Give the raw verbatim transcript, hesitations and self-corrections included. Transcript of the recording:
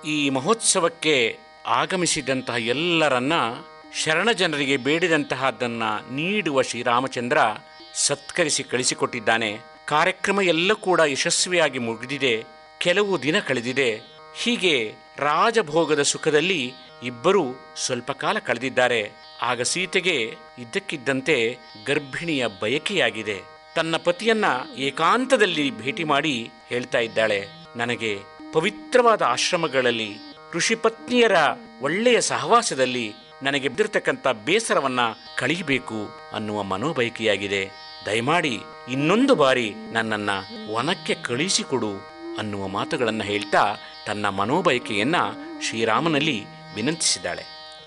ಈ ಮಹೋತ್ಸವಕ್ಕೆ ಆಗಮಿಸಿದಂತಹ ಎಲ್ಲರನ್ನ ಶರಣ ಜನರಿಗೆ ಬೇಡಿದಂತಹದ್ದನ್ನು ನೀಡುವ ಶ್ರೀರಾಮಚಂದ್ರ ಸತ್ಕರಿಸಿ ಕಳಿಸಿಕೊಟ್ಟಿದ್ದಾನೆ. ಕಾರ್ಯಕ್ರಮ ಎಲ್ಲ ಕೂಡ ಯಶಸ್ವಿಯಾಗಿ ಮುಗಿದಿದೆ. ಕೆಲವು ದಿನ ಕಳೆದಿದೆ. ಹೀಗೆ ರಾಜಭೋಗದ ಸುಖದಲ್ಲಿ ಇಬ್ಬರೂ ಸ್ವಲ್ಪ ಕಾಲ ಕಳೆದಿದ್ದಾರೆ. ಆಗ ಸೀತೆಗೆ ಇದ್ದಕ್ಕಿದ್ದಂತೆ ಗರ್ಭಿಣಿಯ ಬಯಕೆಯಾಗಿದೆ. ತನ್ನ ಪತಿಯನ್ನ ಏಕಾಂತದಲ್ಲಿ ಭೇಟಿ ಮಾಡಿ ಹೇಳ್ತಾ ಇದ್ದಾಳೆ, ನನಗೆ ಪವಿತ್ರವಾದ ಆಶ್ರಮಗಳಲ್ಲಿ ಋಷಿಪತ್ನಿಯರ ಒಳ್ಳೆಯ ಸಹವಾಸದಲ್ಲಿ ನನಗೆ ಬಿದ್ದಿರತಕ್ಕಂಥ ಬೇಸರವನ್ನ ಕಳೀಬೇಕು ಅನ್ನುವ ಮನೋಬಯಕೆಯಾಗಿದೆ. ದಯಮಾಡಿ ಇನ್ನೊಂದು ಬಾರಿ ನನ್ನನ್ನ ವನಕ್ಕೆ ಕಳಿಸಿಕೊಡು ಅನ್ನುವ ಮಾತುಗಳನ್ನು ಹೇಳ್ತಾ ತನ್ನ ಮನೋಬಯಕೆಯನ್ನ ಶ್ರೀರಾಮನಲ್ಲಿ ವಿನಂತಿಸಿದ್ದಾಳೆ.